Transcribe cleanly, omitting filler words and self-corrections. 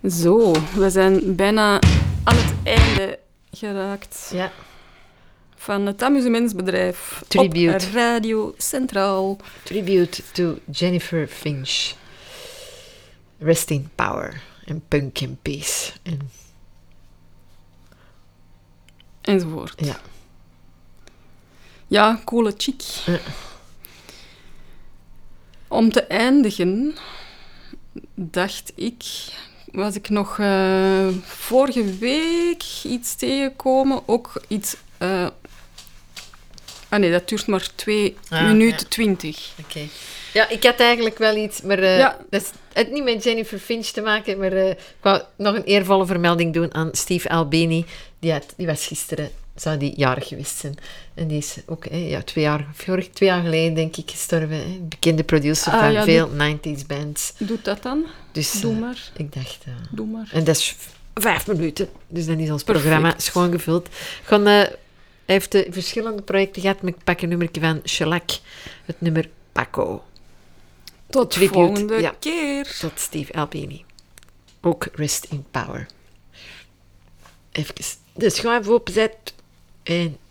Zo, we zijn bijna aan het einde geraakt Ja. van het amusementsbedrijf Tribute. op Radio Centraal. Tribute to Jennifer Finch. Rest in power. En punk in peace. Enzovoort. Ja. Ja, coole chick. Om te eindigen, dacht ik, was ik nog vorige week iets tegengekomen. Ook iets... nee, dat duurt maar 2 minuten 20. Oké. Ja, ik had eigenlijk wel iets, maar dat heeft niet met Jennifer Finch te maken, maar ik wou nog een eervolle vermelding doen aan Steve Albini. Die was gisteren, zou die jarig geweest zijn. En die is ook 2 jaar geleden, denk ik, gestorven. Hè. Bekende producer van veel 90s bands. Doet dat dan? Dus, Doe maar. Ik dacht... Doe maar. En dat is 5 minuten, dus dan is ons programma schoon gevuld. Hij heeft verschillende projecten gehad, maar ik pak een nummertje van Shellac. Het nummer Paco. Tot de volgende keer. Tot Steve Albini. Ook Rest in Power. Even de schuif openzet en